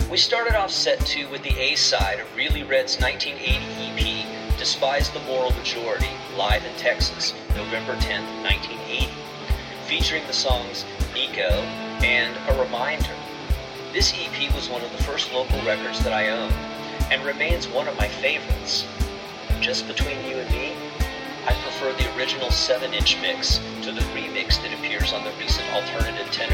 We started off set 2 with the A-side of Really Red's 1980 EP, Despise the Moral Majority, live in Texas, November 10, 1980, featuring the songs Nico and A Reminder. This EP was one of the first local records that I owned, and remains one of my favorites. Just between you and me, I prefer the original 7-inch mix to the remix that appears on the recent Alternative Tenor